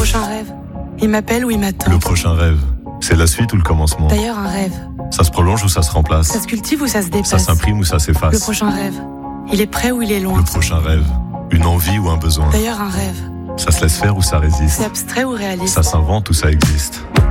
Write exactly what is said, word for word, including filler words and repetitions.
prochain rêve, il m'appelle ou il m'attend. Le prochain rêve, c'est la suite ou le commencement? D'ailleurs, un rêve, Ça se prolonge ou ça se remplace? ça se cultive ou ça se dépasse? Ça s'imprime ou ça s'efface? Le prochain rêve, il est près ou il est loin? Le prochain rêve, une envie ou un besoin? D'ailleurs, un rêve, Ça se laisse faire ou ça résiste? c'est abstrait ou réaliste? Ça s'invente ou ça existe?